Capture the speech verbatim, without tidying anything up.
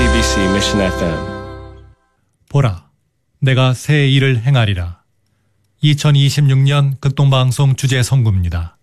씨비씨 Mission 에프엠. 보라, 내가 새 일을 행하리라. 이천이십육 년 극동방송 주제 선구입니다.